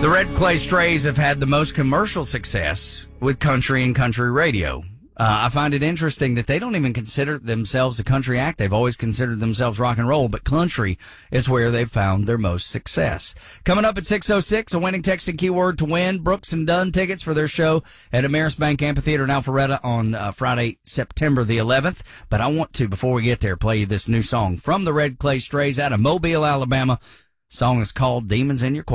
The Red Clay Strays have had the most commercial success with country and country radio. I find it interesting that they don't even consider themselves a country act. They've always considered themselves rock and roll, but country is where they've found their most success. Coming up at 6:06, a winning text and keyword to win Brooks and Dunn tickets for their show at Ameris Bank Amphitheater in Alpharetta on Friday, September the 11th. But I want to, before we get there, play you this new song from the Red Clay Strays out of Mobile, Alabama. Song is called Demons in Your Choir.